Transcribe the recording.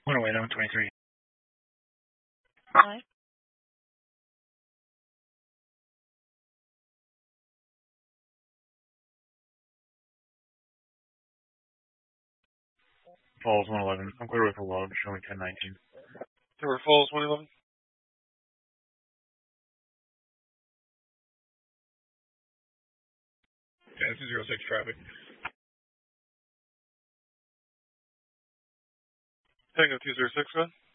108, 23. Hi. Falls 111. I'm clear with a load, showing 1019. Silver Falls 111. Yeah, 206 traffic. Tango 206, go ahead.